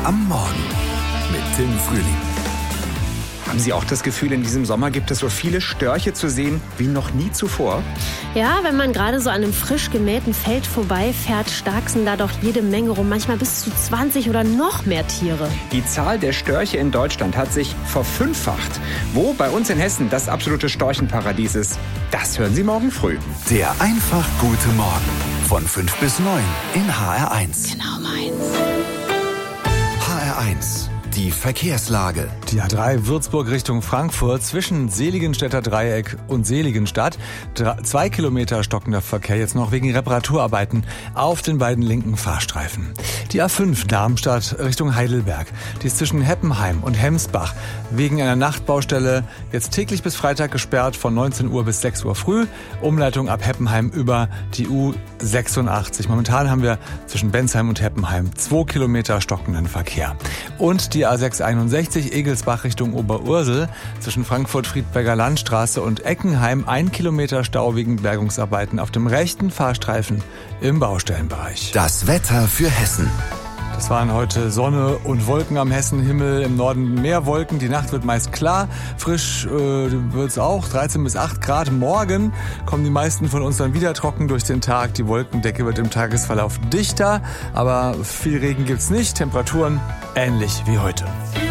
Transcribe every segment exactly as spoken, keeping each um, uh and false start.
am Morgen mit Tim Frühling. Haben Sie auch das Gefühl, in diesem Sommer gibt es so viele Störche zu sehen wie noch nie zuvor? Ja, wenn man gerade so an einem frisch gemähten Feld vorbeifährt, starksen da doch jede Menge rum, manchmal bis zu zwanzig oder noch mehr Tiere. Die Zahl der Störche in Deutschland hat sich verfünffacht. Wo bei uns in Hessen das absolute Storchenparadies ist, das hören Sie morgen früh. Der einfach gute Morgen von fünf bis neun in H R eins. Genau meins. H R eins. Die Verkehrslage. Die A drei Würzburg Richtung Frankfurt zwischen Seligenstädter Dreieck und Seligenstadt. Dre- zwei Kilometer stockender Verkehr jetzt noch wegen Reparaturarbeiten auf den beiden linken Fahrstreifen. Die A fünf Darmstadt Richtung Heidelberg. Die ist zwischen Heppenheim und Hemsbach wegen einer Nachtbaustelle jetzt täglich bis Freitag gesperrt von neunzehn Uhr bis sechs Uhr früh. Umleitung ab Heppenheim über die U sechsundachtzig. Momentan haben wir zwischen Bensheim und Heppenheim zwei Kilometer stockenden Verkehr. Und die A sechs einundsechzig Egelsbach Richtung Oberursel zwischen Frankfurt-Friedberger Landstraße und Eckenheim ein Kilometer Stau wegen Bergungsarbeiten auf dem rechten Fahrstreifen im Baustellenbereich. Das Wetter für Hessen. Das waren heute Sonne und Wolken am Hessenhimmel. Im Norden mehr Wolken. Die Nacht wird meist klar. Frisch äh, wird es auch. dreizehn bis acht Grad. Morgen kommen die meisten von uns dann wieder trocken durch den Tag. Die Wolkendecke wird im Tagesverlauf dichter. Aber viel Regen gibt's nicht. Temperaturen ähnlich wie heute.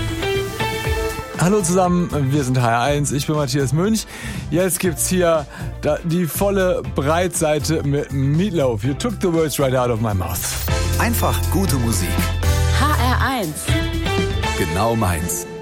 Hallo zusammen, wir sind H R eins, ich bin Matthias Münch. Jetzt gibt's hier die volle Breitseite mit Meatloaf. You took the words right out of my mouth. Einfach gute Musik. H R eins. Genau meins.